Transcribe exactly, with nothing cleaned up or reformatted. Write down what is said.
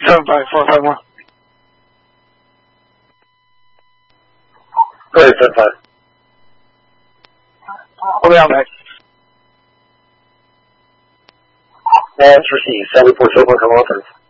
Seven five four five one. Go ahead, seven five. Okay, I'm back. That's received. Seven four seven one, come on,